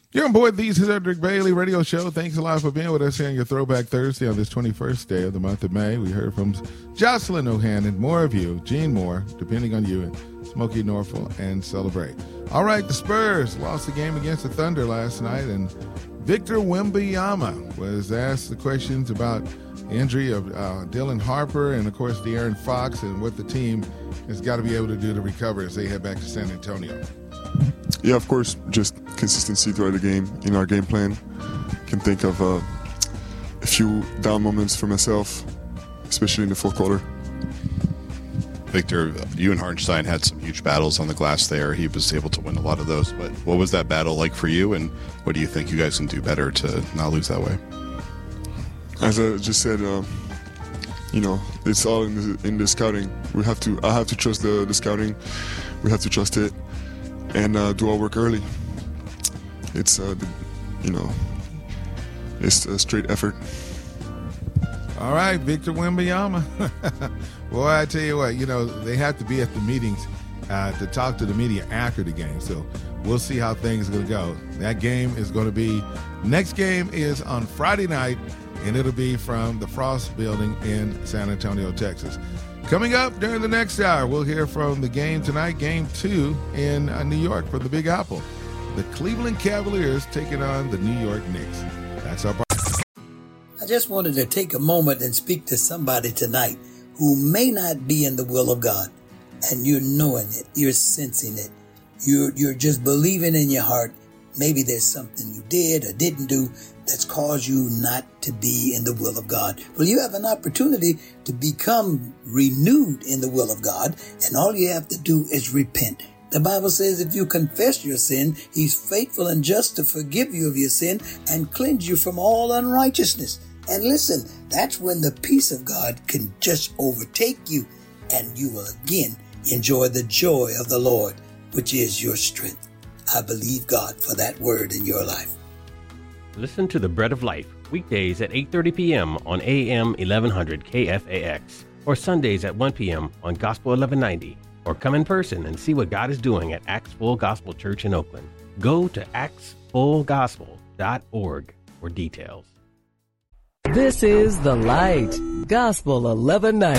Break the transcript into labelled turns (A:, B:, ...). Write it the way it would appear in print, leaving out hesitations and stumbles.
A: You're on board the Cedric Bailey Radio Show. Thanks a lot for being with us here on your Throwback Thursday on this 21st day of the month of May. We heard from Jocelyn O'Hannon, more of you, Gene Moore, depending on you, and Smokey Norfolk, and Celebrate. All right, the Spurs lost the game against the Thunder last night, and Victor Wembanyama was asked the questions about the injury of Dylan Harper and, of course, De'Aaron Fox and what the team has got to be able to do to recover as they head back to San Antonio.
B: Yeah, of course, just consistency throughout the game in our game plan. Can think of a few down moments for myself, especially in the fourth quarter.
C: Victor, you and Hartenstein had some huge battles on the glass there. He was able to win a lot of those. But what was that battle like for you, and what do you think you guys can do better to not lose that way?
B: As I just said, it's all in the scouting. I have to trust the scouting. We have to trust it and do our work early. It's it's a straight effort.
A: All right, Victor Wembanyama. Boy, I tell you what, they have to be at the meetings to talk to the media after the game. So we'll see how things are going to go. That game is going to be, next game is on Friday night, and it'll be from the Frost Building in San Antonio, Texas. Coming up during the next hour, we'll hear from the game tonight, Game 2 in New York for the Big Apple. The Cleveland Cavaliers taking on the New York Knicks. That's our part.
D: I just wanted to take a moment and speak to somebody tonight who may not be in the will of God. And you're knowing it. You're sensing it. You're just believing in your heart. Maybe there's something you did or didn't do that's caused you not to be in the will of God. Well, you have an opportunity to become renewed in the will of God, and all you have to do is repent. The Bible says if you confess your sin, He's faithful and just to forgive you of your sin and cleanse you from all unrighteousness. And listen, that's when the peace of God can just overtake you, and you will again enjoy the joy of the Lord, which is your strength. I believe God for that word in your life.
E: Listen to The Bread of Life, weekdays at 8:30 p.m. on AM 1100 KFAX, or Sundays at 1 p.m. on Gospel 1190, or come in person and see what God is doing at Acts Full Gospel Church in Oakland. Go to actsfullgospel.org for details.
F: This is The Light, Gospel 1190.